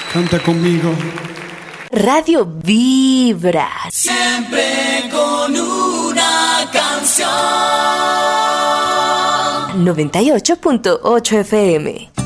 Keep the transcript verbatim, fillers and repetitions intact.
Canta conmigo. Radio Vibra. Siempre con una canción. noventa y ocho punto ocho F M.